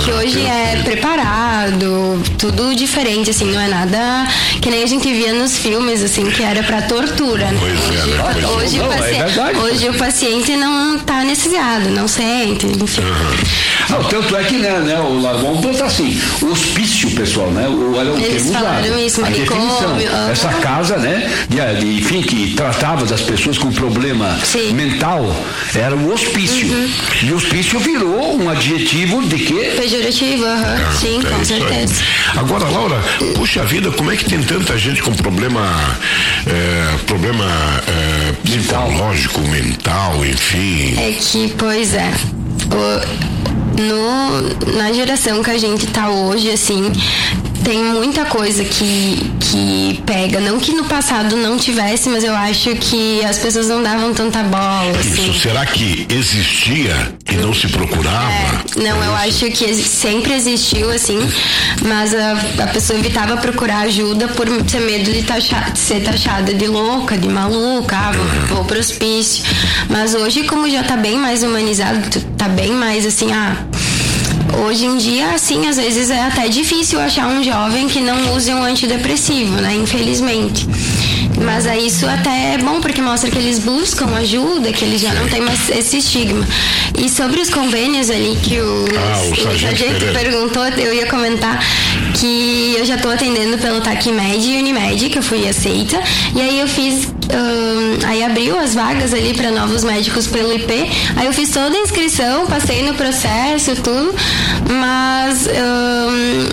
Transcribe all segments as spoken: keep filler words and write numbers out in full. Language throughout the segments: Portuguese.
que hoje é preparado, tudo diferente, assim, não é nada que nem a gente via nos filmes, assim, que era pra tortura, né? Pois hoje, é, né? Pois hoje, é. o Não, paciente, é verdade. hoje o paciente não tá anestesiado, não sente, enfim. Uhum. Não, tanto é que, né, né o Largon tá assim, o hospício, pessoal, né? O, olha, o Eles termo falaram usado, isso, a manicômio, definição. uhum. Essa casa, né, de, de, enfim, que tratava das pessoas com problema Sim. mental, era o hospício. Uhum. E o hospício virou um adjetivo de quê? Pejorativo, uhum. É, Sim, é com isso aí. certeza. Agora, Laura, puxa vida, como é que tem tanta gente com problema é, problema é, psicológico, mental, enfim? É que, pois é, o, no, na geração que a gente tá hoje, assim, tem muita coisa que, que pega. Não que no passado não tivesse, mas eu acho que as pessoas não davam tanta bola, assim. Isso, será que existia e não se procurava? É, não, eu acho que exi- sempre existiu, assim, mas a, a pessoa evitava procurar ajuda por ter medo de, taxar, de ser taxada de louca, de maluca, ah, vou, vou pro hospício. Mas hoje, como já tá bem mais humanizado, tá bem mais assim, ah... Hoje em dia, assim, às vezes é até difícil achar um jovem que não use um antidepressivo, né? Infelizmente. Mas aí isso até é bom, porque mostra que eles buscam ajuda, que eles já não têm mais esse estigma. E sobre os convênios ali que o, Ah, o o sargento sargento perguntou, eu ia comentar que eu já estou atendendo pelo TACMED e Unimed, que eu fui aceita. E aí eu fiz, hum, aí abriu as vagas ali para novos médicos pelo I P. Aí eu fiz toda a inscrição, passei no processo, tudo. Mas... Hum,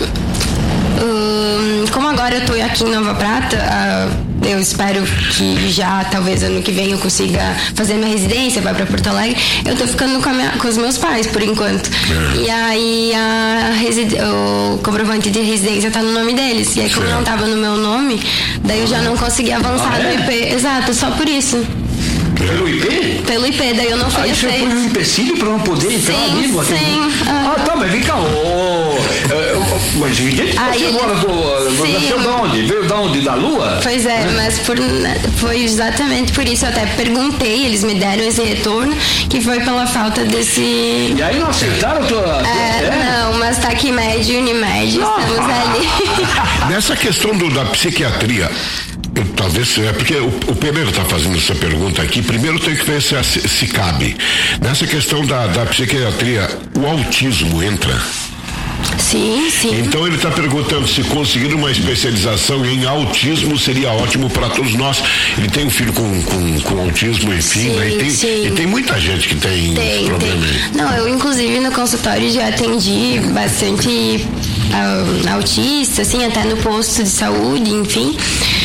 hum, como agora eu tô aqui em Nova Prata, uh, eu espero que já, talvez ano que vem eu consiga fazer minha residência, vai pra Porto Alegre. Eu tô ficando com, a minha, com os meus pais, por enquanto. É. E aí a reside, o comprovante de residência tá no nome deles. E aí como não tava no meu nome, daí eu já não consegui avançar ah, no é? I P. Exato, só por isso. Pelo I P? Pelo I P, daí eu não fui aceita. Aí você foi um empecilho pra não poder entrar sim, ali? Sim, sim. Ah, ah, tá, mas vem cá. Oh, mas gente, você ele... agora nasceu de onde? Veio da onde? Da Lua? Pois é, é, mas por, foi exatamente por isso. Eu até perguntei, eles me deram esse retorno, que foi pela falta desse... E aí não aceitaram a tua... É, é? Não, mas TACMED e Unimed, ah. estamos ali. Nessa questão do, da psiquiatria, eu, talvez é porque o, o Pereira está fazendo essa pergunta aqui. Primeiro tem que ver se, se, se cabe. Nessa questão da, da psiquiatria, o autismo entra? Sim, sim. Então ele está perguntando se conseguir uma especialização em autismo seria ótimo para todos nós. Ele tem um filho com, com, com autismo, enfim, sim, né? E tem, sim. E tem muita gente que tem, tem esse problema tem. aí. Não, eu inclusive no consultório já atendi bastante uh, autista, assim, até no posto de saúde, enfim.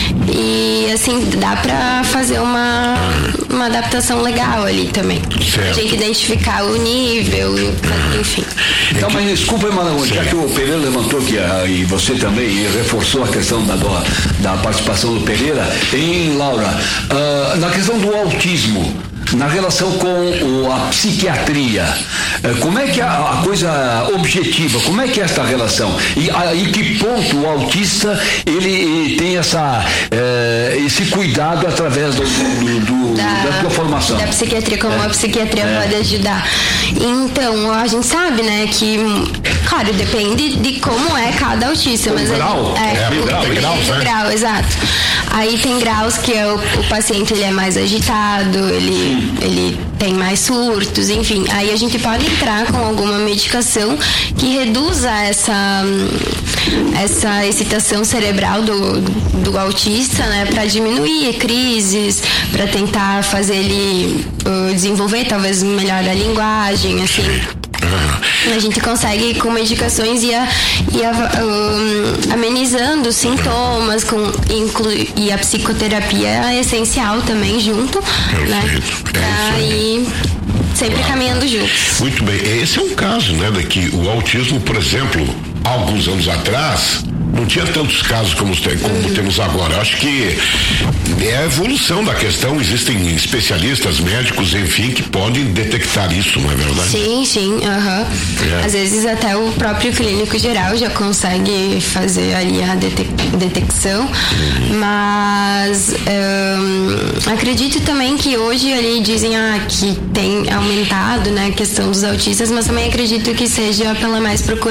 E assim, dá pra fazer uma, uma adaptação legal ali também. Certo. A gente identificar o nível, enfim. Então, mas desculpa, Emanuel, já que o Pereira levantou aqui, e você também reforçou a questão da, da participação do Pereira, em Laura, uh, na questão do autismo, na relação com o, a psiquiatria, como é que é a, a coisa objetiva, como é que é esta relação? E a, em que ponto o autista ele, ele tem essa, eh, esse cuidado através do, do, do, da, da sua formação? Da psiquiatria, como é. a psiquiatria é. pode ajudar. Então, a gente sabe, né, que, claro, depende de como é cada autista. O mas grau, é, é, o grau, grau, grau, né? grau, exato. Aí tem graus que é o, o paciente ele é mais agitado, ele ele tem mais surtos, enfim. Aí a gente pode entrar com alguma medicação que reduza essa, essa excitação cerebral do, do autista, né? Para diminuir crises, para tentar fazer ele uh, desenvolver talvez melhor a linguagem, assim. A gente consegue com medicações ir, a, ir a, um, amenizando os sintomas com, inclu, e a psicoterapia é essencial também junto, perfeito, né? Pra ir sempre caminhando juntos. Muito bem, esse é um caso, né, de que o autismo, por exemplo, há alguns anos atrás não tinha tantos casos como, como uhum. temos agora. Acho que é a evolução da questão. Existem especialistas, médicos, enfim, que podem detectar isso, não é verdade? Sim, sim. Uhum. É. Às vezes até o próprio clínico geral já consegue fazer ali a detec- detecção. Uhum. Mas um, acredito também que hoje ali dizem ah, que tem aumentado, né, a questão dos autistas, mas também acredito que seja pela mais procura